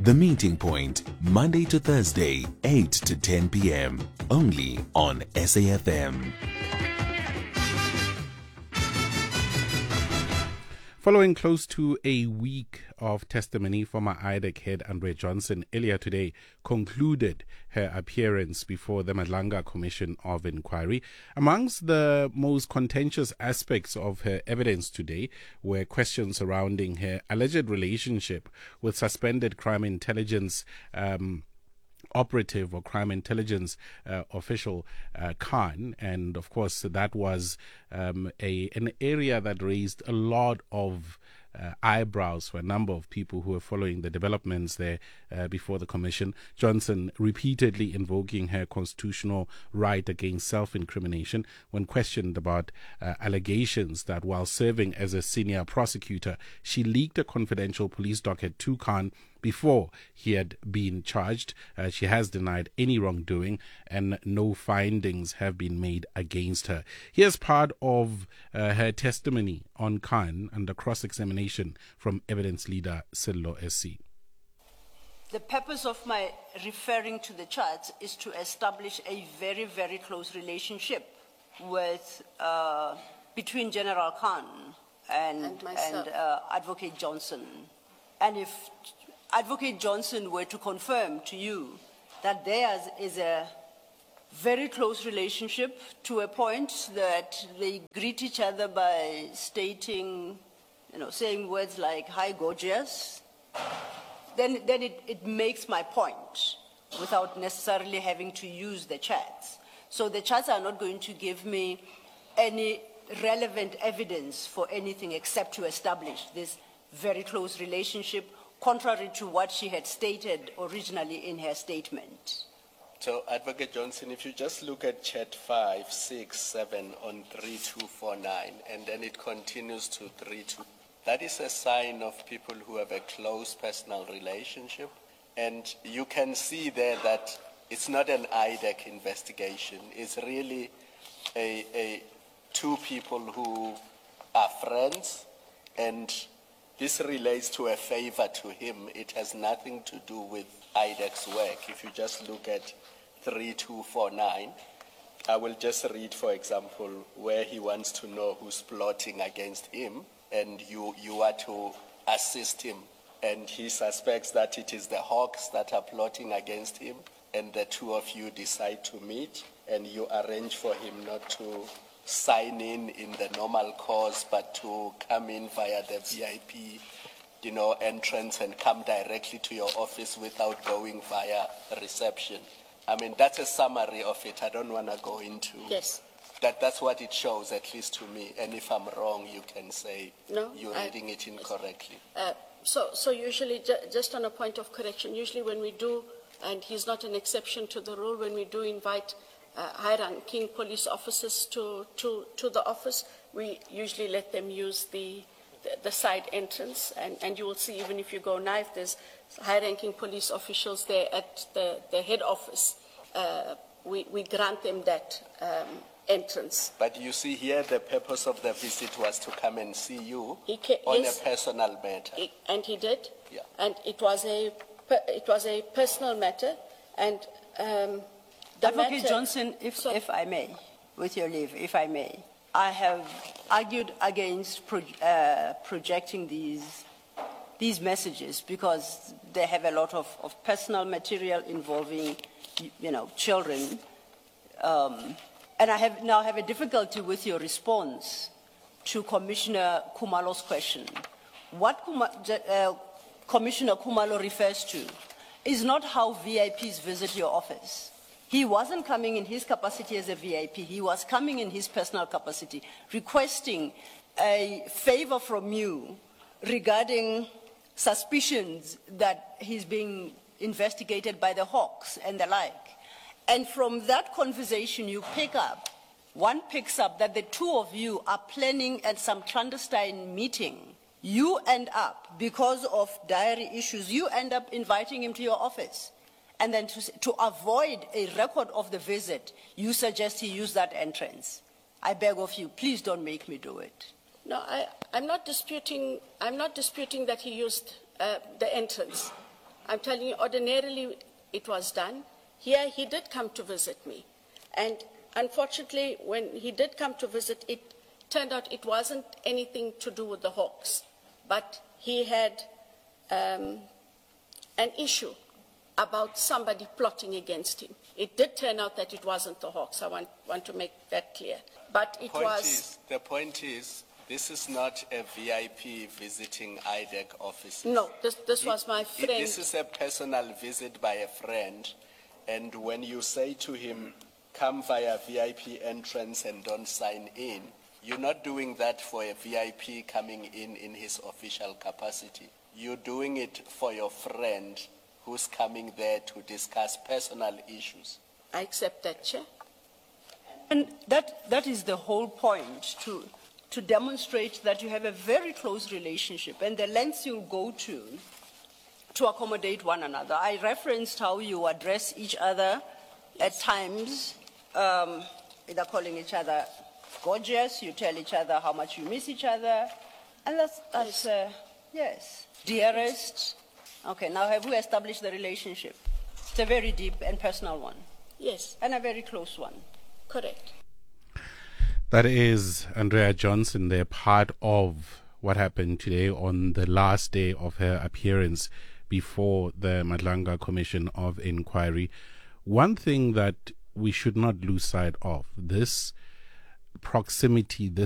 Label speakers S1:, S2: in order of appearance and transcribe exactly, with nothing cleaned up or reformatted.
S1: The Meeting Point, Monday to Thursday, eight to ten p.m. Only on S A F M.
S2: Following close to a week of testimony, former I D E C head Andre Johnson earlier today concluded her appearance before the Madlanga Commission of Inquiry. Amongst the most contentious aspects of her evidence today were questions surrounding her alleged relationship with suspended crime intelligence um, operative or crime intelligence uh, official uh, Khan, and of course that was um, a an area that raised a lot of uh, eyebrows for a number of people who were following the developments there uh, before the commission. Johnson repeatedly invoking her constitutional right against self-incrimination when questioned about uh, allegations that while serving as a senior prosecutor, she leaked a confidential police docket to Khan before he had been charged. Uh, she has denied any wrongdoing and no findings have been made against her. Here's part of uh, her testimony on Khan under cross-examination from evidence leader Sello S C.
S3: The purpose of my referring to the charts is to establish a very, very close relationship with uh, between General Khan and, and, and uh, Advocate Johnson. And if Advocate Johnson were to confirm to you that theirs is a very close relationship to a point that they greet each other by stating, you know, saying words like, "Hi, gorgeous," then, then it, it makes my point without necessarily having to use the chats. So the chats are not going to give me any relevant evidence for anything except to establish this very close relationship, contrary to what she had stated originally in her statement.
S4: So, Advocate Johnson, if you just look at chat five, six, seven on three two four nine, and then it continues to three two, that is a sign of people who have a close personal relationship. And you can see there that it's not an I D E C investigation. It's really a, a two people who are friends, and this relates to a favor to him. It has nothing to do with I D E C's work. If you just look at three two four nine, I will just read, for example, where he wants to know who's plotting against him, and you, you are to assist him. And he suspects that it is the Hawks that are plotting against him, and the two of you decide to meet, and you arrange for him not to sign in in the normal course, but to come in via the V I P, you know, entrance and come directly to your office without going via reception. I mean, that's a summary of it. I don't want to go into
S5: yes.
S4: that. That's what it shows, at least to me. And if I'm wrong, you can say
S5: no,
S4: you're
S5: I,
S4: reading it incorrectly.
S5: Uh, so, so usually, ju just on a point of correction, usually when we do, and he's not an exception to the rule, when we do invite Uh, high-ranking police officers to, to, to the office, we usually let them use the, the, the side entrance, and, and you will see, even if you go now, if there's high-ranking police officials there at the, the head office, uh, we, we grant them that um, entrance.
S4: But you see here, the purpose of the visit was to come and see you
S5: he came,
S4: on
S5: yes,
S4: a personal matter.
S5: He, and he did,
S4: yeah.
S5: And it was a, it was a personal matter, and um,
S3: Advocate Johnson, if, so, if I may, with your leave, if I may, I have argued against pro, uh, projecting these, these messages because they have a lot of, of personal material involving, you know, children. Um, and I have now have a difficulty with your response to Commissioner Khumalo's question. What Kuma, uh, Commissioner Khumalo refers to is not how V I Ps visit your office. He wasn't coming in his capacity as a V I P. He was coming in his personal capacity, requesting a favor from you regarding suspicions that he's being investigated by the Hawks and the like. And from that conversation, you pick up, one picks up that the two of you are planning at some clandestine meeting. You end up, because of diary issues, you end up inviting him to your office. And then to, to avoid a record of the visit, you suggest he use that entrance. I beg of you, please don't make me do it.
S5: No, I, I'm not disputing. I'm not disputing that he used uh, the entrance. I'm telling you, ordinarily it was done. Here he did come to visit me. And unfortunately, when he did come to visit, it turned out it wasn't anything to do with the Hawks, but he had um, an issue about somebody plotting against him. It did turn out that it wasn't the Hawks. I want, want to make that clear. But it
S4: Point
S5: was...
S4: is, the point is, this is not a V I P visiting I D E C offices.
S5: No, this, this was my
S4: It-
S5: friend.
S4: This is a personal visit by a friend, and when you say to him, come via V I P entrance and don't sign in, you're not doing that for a V I P coming in in his official capacity. You're doing it for your friend who's coming there to discuss personal issues.
S5: I accept that, Chair.
S3: And that, that is the whole point, to, to demonstrate that you have a very close relationship and the lengths you'll go to to accommodate one another. I referenced how you address each other at times, um, either calling each other gorgeous, you tell each other how much you miss each other, and that's, that's uh, yes, dearest. Okay, now have we established the relationship? It's a very deep and personal one,
S5: Yes,
S3: and a very close one.
S5: correct.
S2: That is Andrea Johnson there, part of what happened today on the last day of her appearance before the Madlanga Commission of Inquiry. One thing that we should not lose sight of, this proximity, this